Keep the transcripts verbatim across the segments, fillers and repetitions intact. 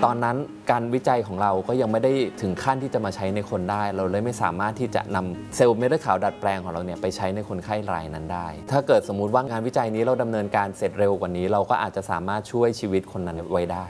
ตอนนั้นการวิจัยของเราก็ยังไม่ได้ถึงขั้นที่จะมาใช้ในคนได้เราเลยไม่สามารถที่จะนำเซลล์เม็ดเลือดขาวดัดแปลงของเราเนี่ยไปใช้ในคนไข้รายนั้นได้ถ้าเกิดสมมุติว่างานวิจัยนี้เราดำเนินการเสร็จเร็วกว่านี้เราก็อาจจะสามารถช่วยชีวิตคนนั้นไว้ได้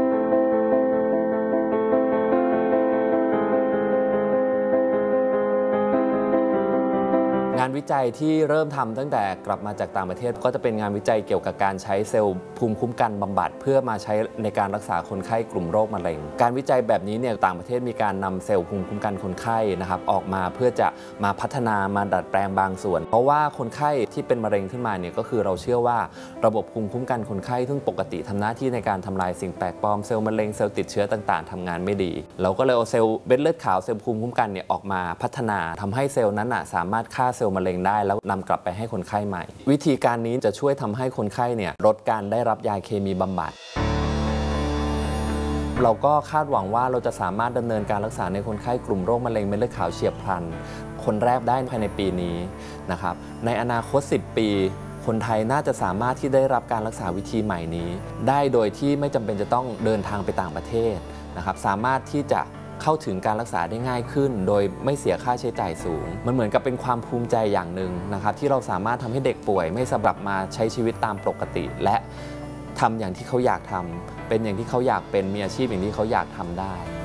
งานวิจัยที่เริ่มทำตั้งแต่กลับมาจากต่างประเทศก็จะเป็นงานวิจัยเกี่ยวกับการใช้เซลล์ภูมิคุ้มกันบำบัดเพื่อมาใช้ในการรักษาคนไข้กลุ่มโรคมะเร็งการวิจัยแบบนี้เนี่ยต่างประเทศมีการนำเซลล์ภูมิคุ้มกันคนไข้นะครับออกมาเพื่อจะมาพัฒนามาดัดแปลงบางส่วนเพราะว่าคนไข้ที่เป็นมะเร็งขึ้นมาเนี่ยก็คือเราเชื่อว่าระบบภูมิคุ้มกันคนไข้ซึ่งปกติทำหน้าที่ในการทำลายสิ่งแปลกปลอมเซลล์มะเร็งเซลล์ติดเชื้อต่างๆทำงานไม่ดีเราก็เลยเอาเซลล์เม็ดเลือดขาวเซลล์ภูมิคุ้มกันเนี่ยออกมาพัฒนาทำให้เซลล์นั้นน่ะสามารถฆ่าเซลล์มะเร็งได้แล้วนำกลับไปให้คนไข้ใหม่วิธีการนี้จะช่วยทำให้คนไข้เนี่ยลดการได้รับยาเคมีบำบัดเราก็คาดหวังว่าเราจะสามารถดำเนินการรักษาในคนไข้กลุ่มโรคมะเร็งเม็ดเลือดขาวเฉียบพลันคนแรกได้ภายในปีนี้นะครับในอนาคตสิบปีคนไทยน่าจะสามารถที่ได้รับการรักษาวิธีใหม่นี้ได้โดยที่ไม่จำเป็นจะต้องเดินทางไปต่างประเทศนะครับสามารถที่จะเข้าถึงการรักษาได้ง่ายขึ้นโดยไม่เสียค่าใช้จ่ายสูงมันเหมือนกับเป็นความภูมิใจอย่างหนึ่งนะครับที่เราสามารถทำให้เด็กป่วยไม่สำหรับมาใช้ชีวิตตามปกติและทำอย่างที่เขาอยากทำเป็นอย่างที่เขาอยากเป็นมีอาชีพอย่างที่เขาอยากทำได้